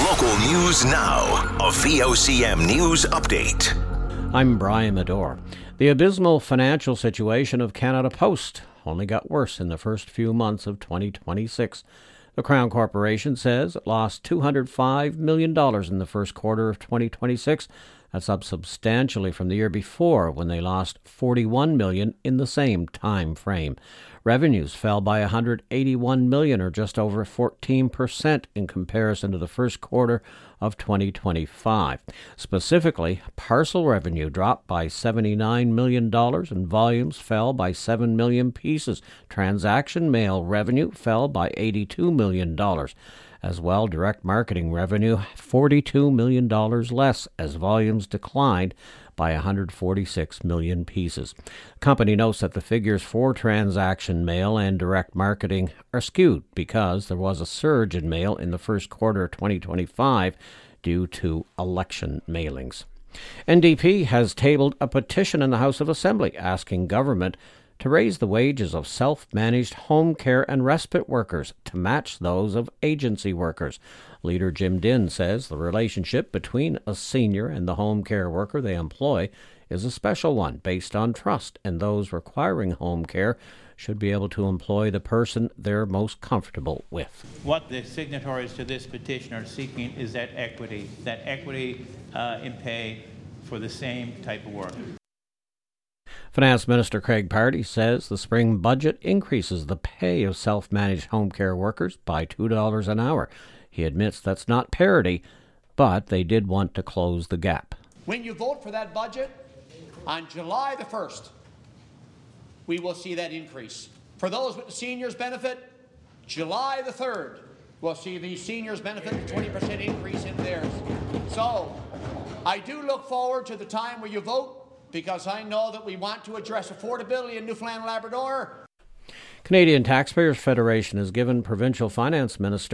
Local news now. A VOCM news update. I'm Brian Medore. The abysmal financial situation of Canada Post only got worse in the first few months of 2026. The Crown Corporation says it lost $205 million in the first quarter of 2026. That's up substantially from the year before, when they lost $41 million in the same time frame. Revenues fell by $181 million, or just over 14% in comparison to the first quarter of 2025. Specifically, parcel revenue dropped by $79 million and volumes fell by 7 million pieces. Transaction mail revenue fell by $82 million. As well, direct marketing revenue $42 million less as volumes declined by 146 million pieces. The company notes that the figures for transaction mail and direct marketing are skewed because there was a surge in mail in the first quarter of 2025 due to election mailings. NDP has tabled a petition in the House of Assembly asking government to raise the wages of self-managed home care and respite workers to match those of agency workers. Leader Jim Dinn says the relationship between a senior and the home care worker they employ is a special one based on trust, and those requiring home care should be able to employ the person they're most comfortable with. What the signatories to this petition are seeking is that equity in pay for the same type of work. Finance Minister Craig Pardy says the spring budget increases the pay of self-managed home care workers by $2 an hour. He admits that's not parity, but they did want to close the gap. When you vote for that budget, on July the 1st, we will see that increase. For those with the seniors benefit, July the 3rd, we'll see the seniors benefit a 20% increase in theirs. So I do look forward to the time where you vote, because I know that we want to address affordability in Newfoundland and Labrador. Canadian Taxpayers Federation has given Provincial Finance Minister